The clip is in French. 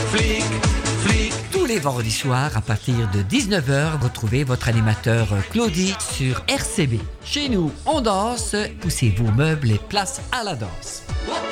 flic, flic. Tous les vendredis soirs, à partir de 19h, retrouvez votre animateur Claudie sur RCB. Chez nous, on danse. Poussez vos meubles et place à la danse.